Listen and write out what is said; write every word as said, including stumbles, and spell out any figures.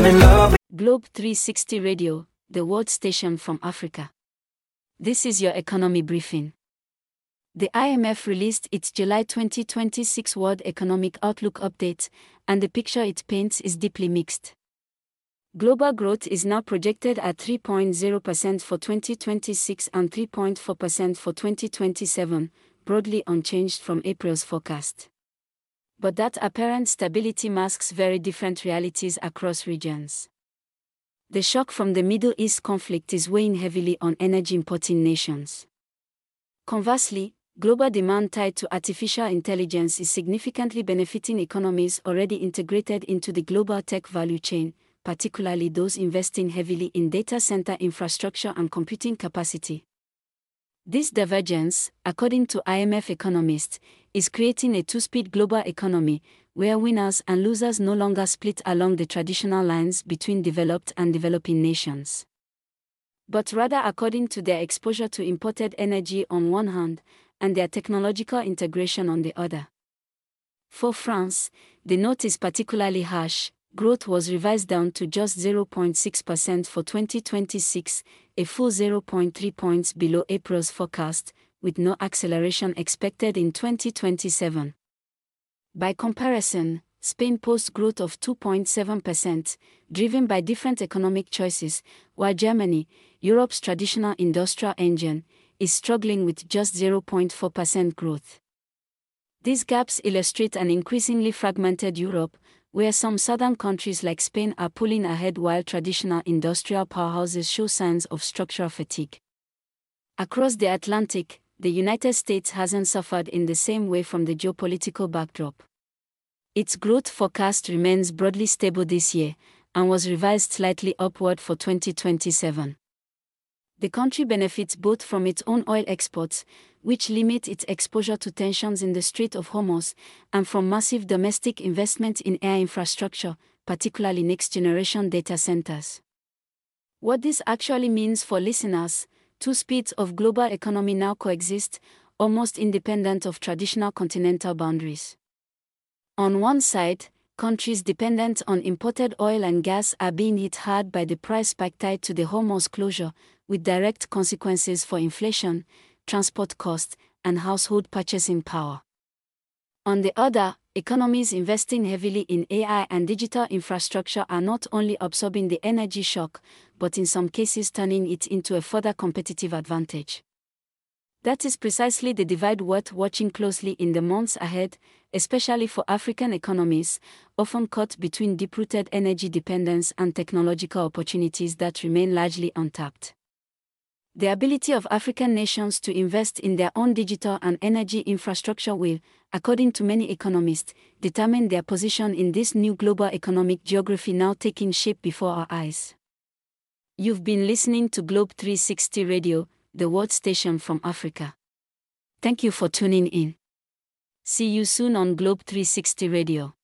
I'm in love. Globe three sixty Radio, the world station from Africa. This is your economy briefing. The I M F released its July twenty twenty-six World Economic Outlook update, and the picture it paints is deeply mixed. Global growth is now projected at three point zero percent for twenty twenty-six and three point four percent for twenty twenty-seven, broadly unchanged from April's forecast. But that apparent stability masks very different realities across regions. The shock from the Middle East conflict is weighing heavily on energy-importing nations. Conversely, global demand tied to artificial intelligence is significantly benefiting economies already integrated into the global tech value chain, particularly those investing heavily in data center infrastructure and computing capacity. This divergence, according to I M F economists, is creating a two-speed global economy, where winners and losers no longer split along the traditional lines between developed and developing nations, but rather according to their exposure to imported energy on one hand, and their technological integration on the other. For France, the note is particularly harsh. Growth was revised down to just zero point six percent for twenty twenty-six, a full zero point three points below April's forecast, with no acceleration expected in twenty twenty-seven. By comparison, Spain posts growth of two point seven percent, driven by different economic choices, while Germany, Europe's traditional industrial engine, is struggling with just zero point four percent growth. These gaps illustrate an increasingly fragmented Europe, where some southern countries like Spain are pulling ahead while traditional industrial powerhouses show signs of structural fatigue. Across the Atlantic, the United States hasn't suffered in the same way from the geopolitical backdrop. Its growth forecast remains broadly stable this year, and was revised slightly upward for twenty twenty-seven. The country benefits both from its own oil exports, which limit its exposure to tensions in the Strait of Hormuz, and from massive domestic investment in air infrastructure, particularly next-generation data centers. What this actually means for listeners: two speeds of global economy now coexist, almost independent of traditional continental boundaries. On one side, countries dependent on imported oil and gas are being hit hard by the price spike tied to the Hormuz closure, with direct consequences for inflation, transport costs, and household purchasing power. On the other, economies investing heavily in A I and digital infrastructure are not only absorbing the energy shock, but in some cases turning it into a further competitive advantage. That is precisely the divide worth watching closely in the months ahead, especially for African economies, often caught between deep-rooted energy dependence and technological opportunities that remain largely untapped. The ability of African nations to invest in their own digital and energy infrastructure will, according to many economists, determine their position in this new global economic geography now taking shape before our eyes. You've been listening to Globe three sixty Radio, the world station from Africa. Thank you for tuning in. See you soon on Globe three sixty Radio.